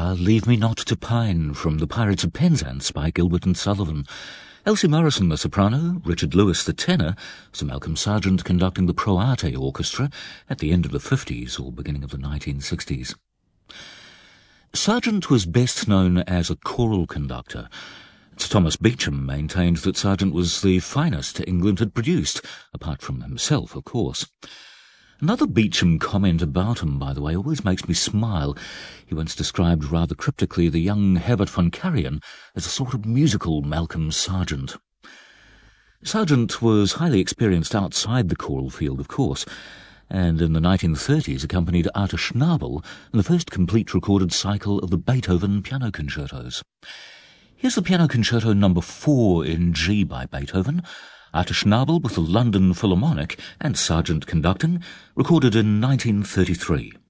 Leave Me Not to Pine from The Pirates of Penzance by Gilbert and Sullivan. Elsie Morrison, the soprano, Richard Lewis, the tenor, Sir Malcolm Sargent conducting the Pro Arte Orchestra at the end of the 50s or beginning of the 1960s. Sargent was best known as a choral conductor. Sir Thomas Beecham maintained that Sargent was the finest England had produced, apart from himself, of course. Another Beecham comment about him, by the way, always makes me smile. He once described rather cryptically the young Herbert von Karajan as a sort of musical Malcolm Sargent. Sargent was highly experienced outside the choral field, of course, and in the 1930s accompanied Arthur Schnabel in the first complete recorded cycle of the Beethoven piano concertos. Here's the Piano Concerto No. 4 in G by Beethoven, Arthur Schnabel with the London Philharmonic and Sargent conducting, recorded in 1933.